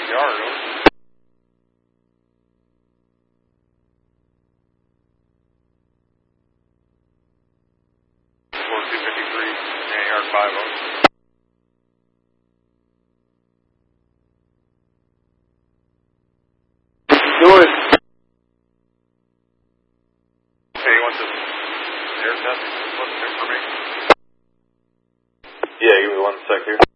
yard. Over. 253, yeah, yard 50. Doing it. Okay, you want the air test? What's the information? Yeah, give me 1 sec here.